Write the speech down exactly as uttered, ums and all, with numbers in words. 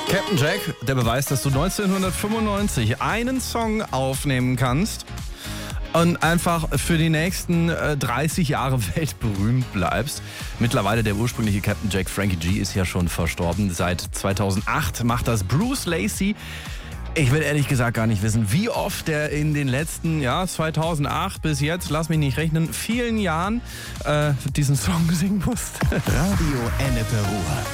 Captain Jack, der Beweis, dass du neunzehnhundertfünfundneunzig einen Song aufnehmen kannst und einfach für die nächsten äh, dreißig Jahre weltberühmt bleibst. Mittlerweile der ursprüngliche Captain Jack, Frankie G, ist ja schon verstorben. Seit zweitausendacht macht das Bruce Lacey. Ich will ehrlich gesagt gar nicht wissen, wie oft er in den letzten, ja, zweitausendacht bis jetzt, lass mich nicht rechnen, vielen Jahren äh, diesen Song singen musste. Radio Ennepe Ruhr.